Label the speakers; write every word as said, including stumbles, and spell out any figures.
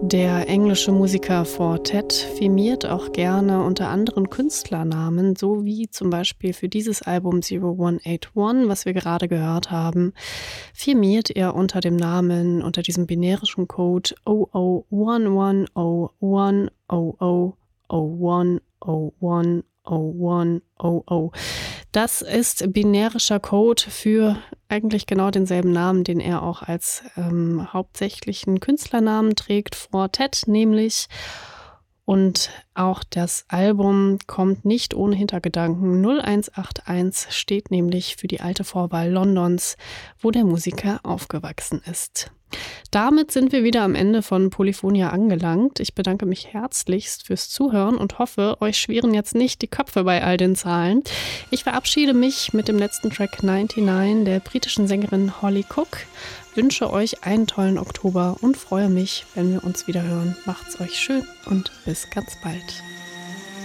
Speaker 1: Der englische Musiker Four-Tet firmiert auch gerne unter anderen Künstlernamen, so wie zum Beispiel für dieses Album zero one eight one, was wir gerade gehört haben, firmiert er unter dem Namen, unter diesem binärischen Code zero zero one one zero one zero zero zero one zero one zero one zero zero. Das ist binärischer Code für eigentlich genau denselben Namen, den er auch als ähm, hauptsächlichen Künstlernamen trägt, Four-Tet nämlich. Und auch das Album kommt nicht ohne Hintergedanken. null eins acht eins steht nämlich für die alte Vorwahl Londons, wo der Musiker aufgewachsen ist. Damit sind wir wieder am Ende von Polyphonia angelangt. Ich bedanke mich herzlichst fürs Zuhören und hoffe, euch schwirren jetzt nicht die Köpfe bei all den Zahlen. Ich verabschiede mich mit dem letzten Track neunundneunzig der britischen Sängerin Holly Cook, wünsche euch einen tollen Oktober und freue mich, wenn wir uns wieder hören. Macht's euch schön und bis ganz bald.